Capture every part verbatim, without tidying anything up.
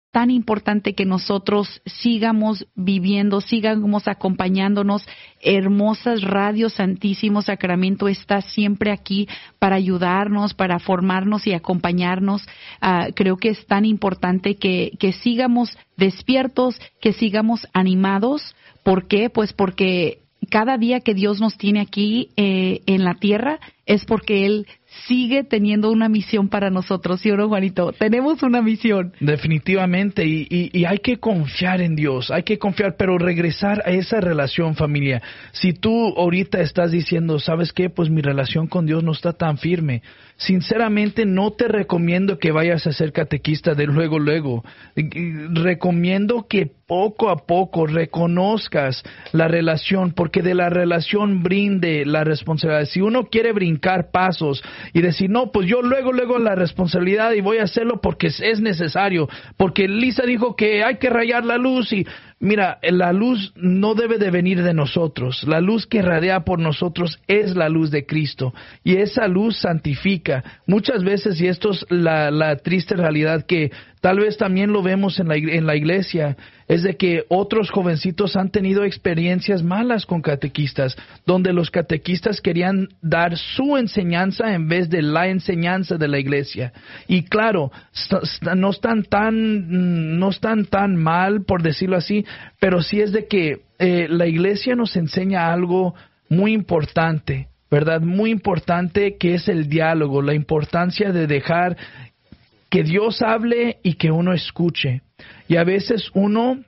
tan importante que nosotros sigamos viviendo, sigamos acompañándonos. Hermosas Radio Santísimo Sacramento está siempre aquí para ayudarnos, para formarnos y acompañarnos. Uh, creo que es tan importante que, que sigamos despiertos, que sigamos animados. ¿Por qué? Pues porque cada día que Dios nos tiene aquí eh, en la tierra es porque Él sigue teniendo una misión para nosotros, ¿sí o no, Juanito? Tenemos una misión. Definitivamente, y, y, y hay que confiar en Dios, hay que confiar, pero regresar a esa relación, familia. Si tú ahorita estás diciendo, ¿sabes qué? Pues mi relación con Dios no está tan firme. Sinceramente, no te recomiendo que vayas a ser catequista de luego, luego. Recomiendo que poco a poco reconozcas la relación, porque de la relación brinde la responsabilidad. Si uno quiere brincar pasos y decir, no, pues yo luego, luego la responsabilidad y voy a hacerlo porque es necesario, porque Lisa dijo que hay que rayar la luz y... Mira, la luz no debe de venir de nosotros. La luz que radea por nosotros es la luz de Cristo. Y esa luz santifica. Muchas veces, y esto es la, la triste realidad que tal vez también lo vemos en la, en la iglesia, es de que otros jovencitos han tenido experiencias malas con catequistas, donde los catequistas querían dar su enseñanza en vez de la enseñanza de la iglesia. Y claro, no están tan, no están tan mal, por decirlo así, pero sí es de que eh, la iglesia nos enseña algo muy importante, ¿verdad? Muy importante, que es el diálogo, la importancia de dejar que Dios hable y que uno escuche. Y a veces uno...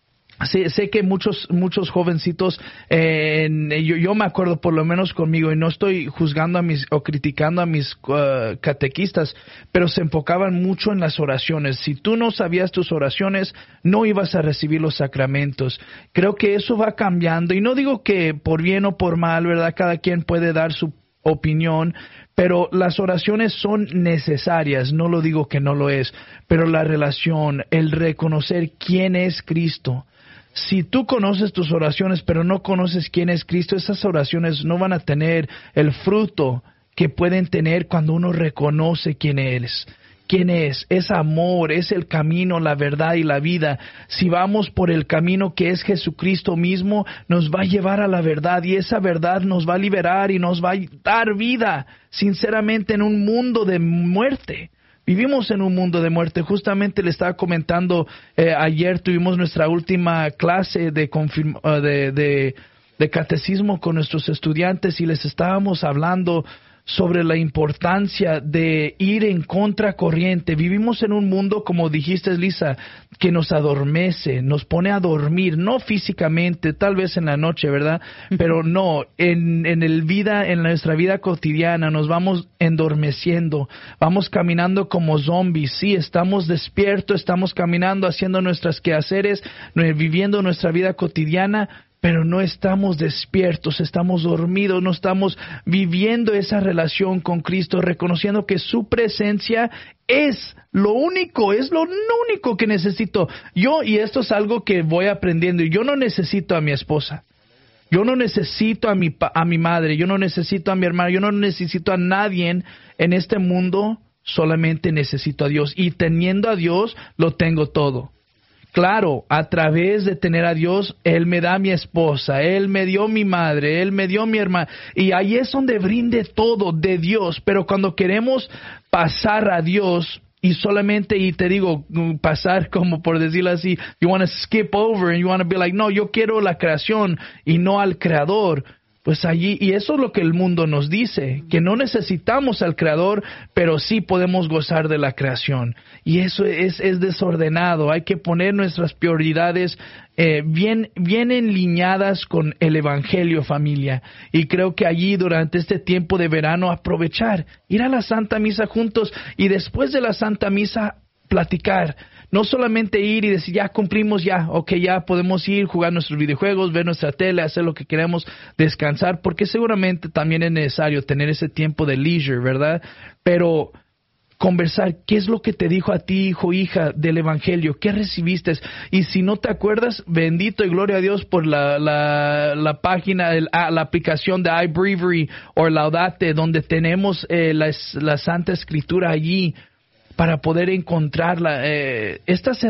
Sé, sé que muchos muchos jovencitos, eh, yo, yo me acuerdo por lo menos conmigo, y no estoy juzgando a mis o criticando a mis uh, catequistas, pero se enfocaban mucho en las oraciones. Si tú no sabías tus oraciones, no ibas a recibir los sacramentos. Creo que eso va cambiando, y no digo que por bien o por mal, ¿verdad? Cada quien puede dar su opinión, pero las oraciones son necesarias, no lo digo que no lo es, pero la relación, el reconocer quién es Cristo. Si tú conoces tus oraciones, pero no conoces quién es Cristo, esas oraciones no van a tener el fruto que pueden tener cuando uno reconoce quién es. ¿Quién es? Es amor, es el camino, la verdad y la vida. Si vamos por el camino que es Jesucristo mismo, nos va a llevar a la verdad, y esa verdad nos va a liberar y nos va a dar vida, sinceramente, en un mundo de muerte. Vivimos en un mundo de muerte. Justamente le estaba comentando, eh, ayer tuvimos nuestra última clase de, confirma, uh, de, de, de catecismo con nuestros estudiantes, y les estábamos hablando sobre la importancia de ir en contracorriente. Vivimos en un mundo, como dijiste, Lisa, que nos adormece, nos pone a dormir, no físicamente, tal vez en la noche, ¿verdad? Pero no, en, en el vida, en nuestra vida cotidiana nos vamos endormeciendo, vamos caminando como zombies. Sí, estamos despiertos, estamos caminando, haciendo nuestros quehaceres, viviendo nuestra vida cotidiana, pero no estamos despiertos, estamos dormidos, no estamos viviendo esa relación con Cristo, reconociendo que su presencia es lo único, es lo único que necesito. Yo, y esto es algo que voy aprendiendo, yo no necesito a mi esposa, yo no necesito a mi, a mi madre, yo no necesito a mi hermano, yo no necesito a nadie en este mundo, solamente necesito a Dios. Y teniendo a Dios, lo tengo todo. Claro, a través de tener a Dios, Él me da mi esposa, Él me dio mi madre, Él me dio mi hermana. Y ahí es donde brinde todo de Dios. Pero cuando queremos pasar a Dios y solamente, y te digo, pasar como por decirlo así, you want to skip over and you want to be like, no, yo quiero la creación y no al Creador. Pues allí, y eso es lo que el mundo nos dice, que no necesitamos al Creador, pero sí podemos gozar de la creación. Y eso es, es desordenado. Hay que poner nuestras prioridades eh, bien, bien enliñadas con el Evangelio, familia. Y creo que allí, durante este tiempo de verano, aprovechar, ir a la Santa Misa juntos, y después de la Santa Misa, platicar. No solamente ir y decir, ya cumplimos, ya, ok, ya podemos ir, jugar nuestros videojuegos, ver nuestra tele, hacer lo que queremos, descansar, porque seguramente también es necesario tener ese tiempo de leisure, ¿verdad? Pero conversar, ¿qué es lo que te dijo a ti, hijo, hija, del Evangelio? ¿Qué recibiste? Y si no te acuerdas, bendito y gloria a Dios por la, la, la página, el, la aplicación de iBreviary o Laudate, donde tenemos eh, la, la Santa Escritura allí, para poder encontrarla, eh, estas herramientas.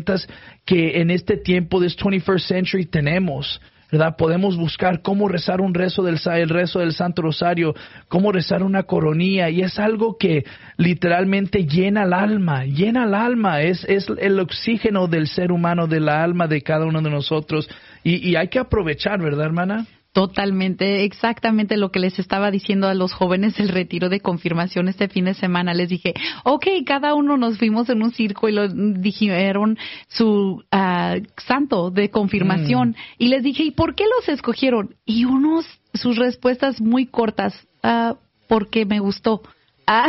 herramientas que en este tiempo de twenty-first century tenemos, ¿verdad? Podemos buscar cómo rezar un rezo del el rezo del Santo Rosario, cómo rezar una coronilla, y es algo que literalmente llena el alma, llena el alma, es, es el oxígeno del ser humano, del alma de cada uno de nosotros, y, y hay que aprovechar, ¿verdad, hermana? Totalmente, exactamente lo que les estaba diciendo a los jóvenes del retiro de confirmación este fin de semana. Les dije, ok, cada uno nos fuimos en un circo y lo dijeron su uh, santo de confirmación. Mm. Y les dije, ¿y por qué los escogieron? Y unos, sus respuestas muy cortas, uh, porque me gustó. Ah,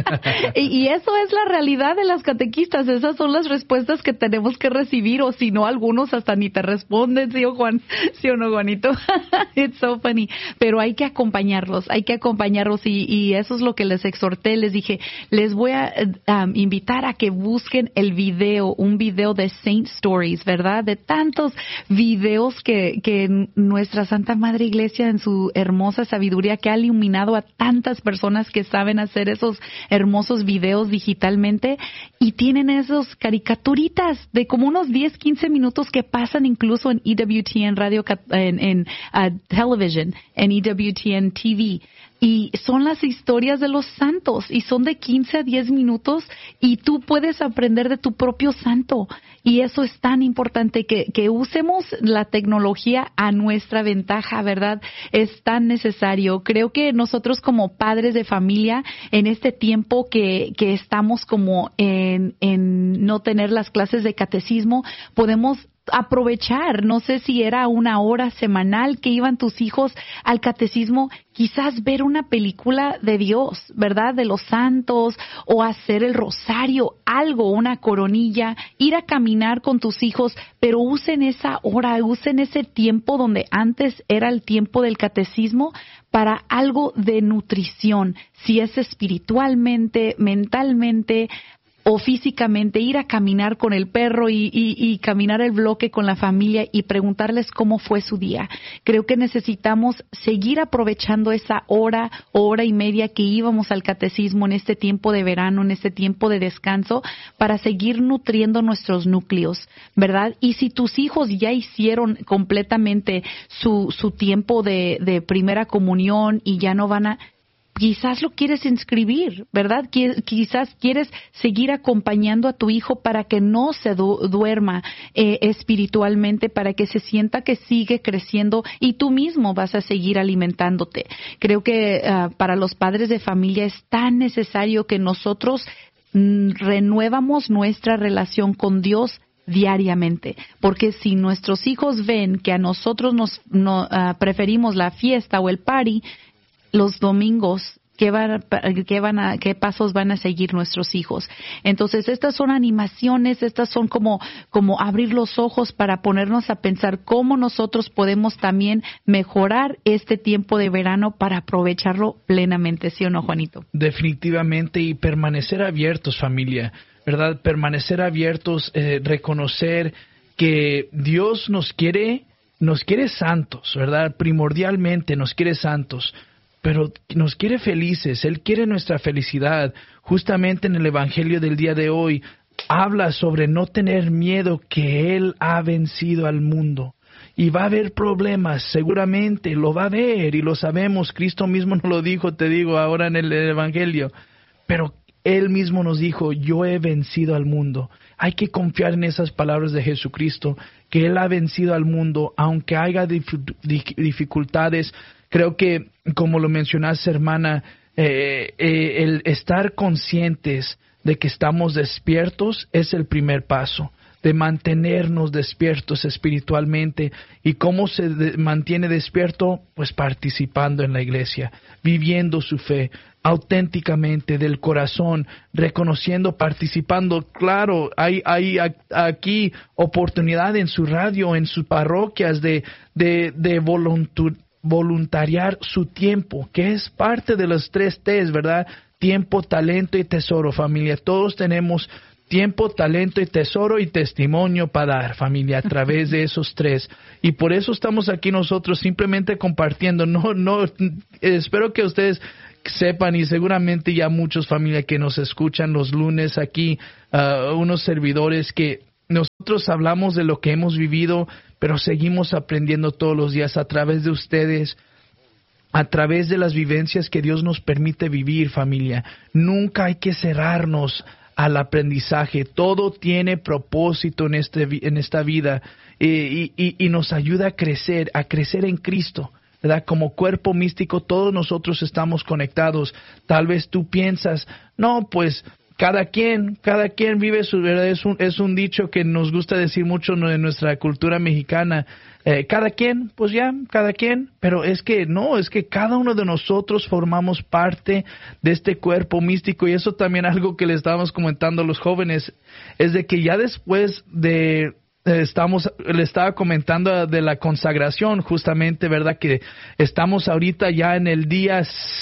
y, y eso es la realidad de las catequistas. Esas son las respuestas que tenemos que recibir, o si no, algunos hasta ni te responden, ¿sí o Juan? ¿Sí o no, Juanito? It's so funny. Pero hay que acompañarlos, hay que acompañarlos y, y eso es lo que les exhorté. Les dije, les voy a um, invitar a que busquen el video, un video de Saint Stories, ¿verdad? De tantos videos que, que nuestra Santa Madre Iglesia, en su hermosa sabiduría, que ha iluminado a tantas personas que saben hacer esos hermosos videos digitalmente, y tienen esos caricaturitas de como unos diez, quince minutos que pasan incluso en E W T N Radio, en, en uh, television, en E W T N T V. Y son las historias de los santos y son de quince a diez minutos y tú puedes aprender de tu propio santo. Y eso es tan importante, que, que usemos la tecnología a nuestra ventaja, ¿verdad? Es tan necesario. Creo que nosotros como padres de familia, en este tiempo que, que estamos como en, en no tener las clases de catecismo, podemos aprovechar, no sé si era una hora semanal que iban tus hijos al catecismo, quizás ver una película de Dios, ¿verdad? De los santos, o hacer el rosario, algo, una coronilla, ir a caminar con tus hijos, pero usen esa hora, usen ese tiempo donde antes era el tiempo del catecismo para algo de nutrición, si es espiritualmente, mentalmente, o físicamente, ir a caminar con el perro y, y, y caminar el bloque con la familia y preguntarles cómo fue su día. Creo que necesitamos seguir aprovechando esa hora, hora y media que íbamos al catecismo en este tiempo de verano, en este tiempo de descanso, para seguir nutriendo nuestros núcleos, ¿verdad? Y si tus hijos ya hicieron completamente su, su tiempo de, de primera comunión y ya no van a... quizás lo quieres inscribir, ¿verdad? Quizás quieres seguir acompañando a tu hijo para que no se du- duerma eh, espiritualmente, para que se sienta que sigue creciendo y tú mismo vas a seguir alimentándote. Creo que uh, para los padres de familia es tan necesario que nosotros mm, renuevamos nuestra relación con Dios diariamente, porque si nuestros hijos ven que a nosotros nos no, uh, preferimos la fiesta o el party, los domingos, ¿qué van, qué van a, qué pasos van a seguir nuestros hijos? Entonces, estas son animaciones, estas son como, como abrir los ojos para ponernos a pensar cómo nosotros podemos también mejorar este tiempo de verano para aprovecharlo plenamente, ¿sí o no, Juanito? Definitivamente, y permanecer abiertos, familia, ¿verdad? Permanecer abiertos, eh, reconocer que Dios nos quiere, nos quiere santos, ¿verdad? Primordialmente nos quiere santos, pero nos quiere felices. Él quiere nuestra felicidad. Justamente en el Evangelio del día de hoy habla sobre no tener miedo, que Él ha vencido al mundo. Y va a haber problemas, seguramente lo va a haber, y lo sabemos. Cristo mismo nos lo dijo, te digo ahora en el Evangelio. Pero Él mismo nos dijo, yo he vencido al mundo. Hay que confiar en esas palabras de Jesucristo, que Él ha vencido al mundo, aunque haya dificultades. Creo que, como lo mencionaste, hermana, eh, eh, el estar conscientes de que estamos despiertos es el primer paso, de mantenernos despiertos espiritualmente. ¿Y cómo se de- mantiene despierto? Pues participando en la iglesia, viviendo su fe auténticamente del corazón, reconociendo, participando. Claro, hay, hay a- aquí oportunidad en su radio, en sus parroquias, de, de, de voluntu- voluntariar su tiempo, que es parte de los tres T's, ¿verdad? Tiempo, talento y tesoro, familia. Todos tenemos tiempo, talento y tesoro y testimonio para dar, familia, a través de esos tres. Y por eso estamos aquí nosotros simplemente compartiendo. No, no, espero que ustedes sepan, y seguramente ya muchos, familia, que nos escuchan los lunes aquí, uh, unos servidores que nosotros hablamos de lo que hemos vivido, pero seguimos aprendiendo todos los días a través de ustedes, a través de las vivencias que Dios nos permite vivir, familia. Nunca hay que cerrarnos al aprendizaje. Todo tiene propósito en, este, en esta vida eh, y, y, y nos ayuda a crecer, a crecer en Cristo, ¿verdad? Como cuerpo místico, todos nosotros estamos conectados. Tal vez tú piensas, no, pues cada quien, cada quien vive su verdad. Es un, es un dicho que nos gusta decir mucho en nuestra cultura mexicana. Eh, cada quien, pues ya, cada quien, pero es que no, es que cada uno de nosotros formamos parte de este cuerpo místico, y eso también algo que le estábamos comentando a los jóvenes, es de que ya después de, eh, estamos, le estaba comentando de la consagración, justamente, ¿verdad? Que estamos ahorita ya en el día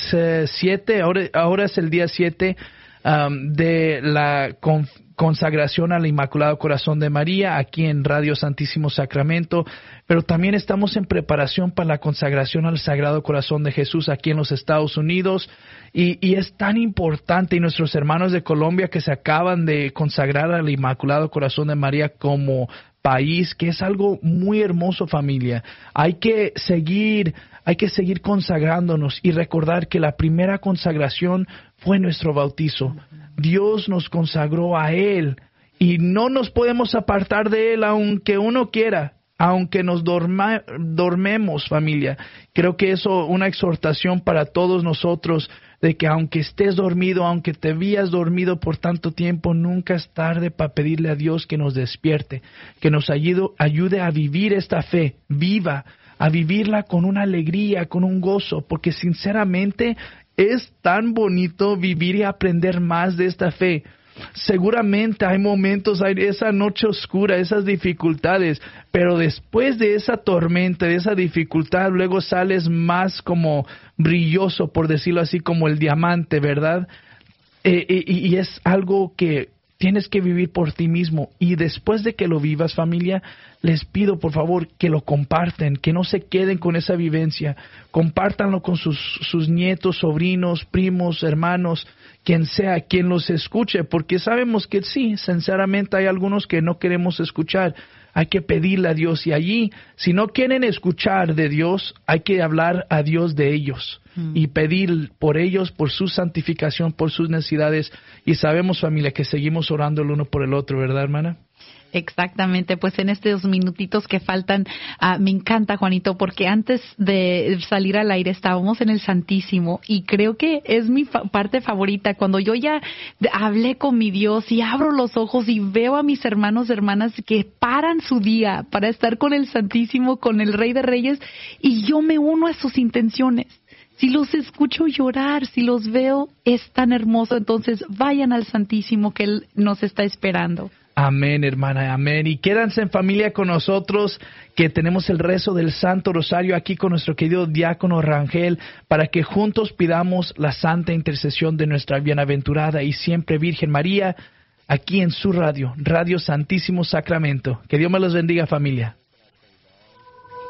siete, ahora, ahora es el día siete um, de la con, consagración al Inmaculado Corazón de María, aquí en Radio Santísimo Sacramento, pero también estamos en preparación para la consagración al Sagrado Corazón de Jesús aquí en los Estados Unidos, y, y es tan importante, y nuestros hermanos de Colombia que se acaban de consagrar al Inmaculado Corazón de María como país, que es algo muy hermoso, familia. Hay que seguir, hay que seguir consagrándonos y recordar que la primera consagración fue nuestro bautizo. Dios nos consagró a Él y no nos podemos apartar de Él aunque uno quiera, aunque nos dorma, dormemos, familia. Creo que eso es una exhortación para todos nosotros, de que aunque estés dormido, aunque te habías dormido por tanto tiempo, nunca es tarde para pedirle a Dios que nos despierte, que nos ayude, ayude a vivir esta fe viva, a vivirla con una alegría, con un gozo, porque sinceramente es tan bonito vivir y aprender más de esta fe. Seguramente hay momentos, hay esa noche oscura, esas dificultades, pero después de esa tormenta, de esa dificultad, luego sales más como brilloso, por decirlo así, como el diamante, ¿verdad? Eh, y, y es algo que tienes que vivir por ti mismo, y después de que lo vivas, familia, les pido por favor que lo comparten, que no se queden con esa vivencia, compártanlo con sus, sus nietos, sobrinos, primos, hermanos, quien sea, quien los escuche, porque sabemos que sí, sinceramente hay algunos que no queremos escuchar. Hay que pedirle a Dios, y allí, si no quieren escuchar de Dios, hay que hablar a Dios de ellos mm. y pedir por ellos, por su santificación, por sus necesidades. Y sabemos, familia, que seguimos orando el uno por el otro, ¿verdad, hermana? Exactamente, pues en estos minutitos que faltan, uh, me encanta, Juanito, porque antes de salir al aire estábamos en el Santísimo, y creo que es mi fa- parte favorita, cuando yo ya hablé con mi Dios y abro los ojos y veo a mis hermanos y hermanas que paran su día para estar con el Santísimo, con el Rey de Reyes, y yo me uno a sus intenciones. Si los escucho llorar, si los veo, es tan hermoso. Entonces vayan al Santísimo, que Él nos está esperando. Amén, hermana, amén. Y quédense en familia con nosotros, que tenemos el rezo del Santo Rosario aquí con nuestro querido diácono Rangel, para que juntos pidamos la santa intercesión de nuestra bienaventurada y siempre Virgen María, aquí en su radio, Radio Santísimo Sacramento. Que Dios me los bendiga, familia.